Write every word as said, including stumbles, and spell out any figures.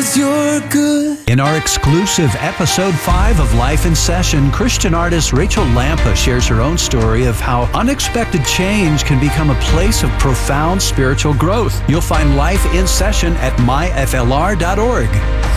'cause you're good. In our exclusive episode five of Life in Session, Christian artist Rachel Lampa shares her own story of how unexpected change can become a place of profound spiritual growth. You'll find Life in Session at my f l r dot org.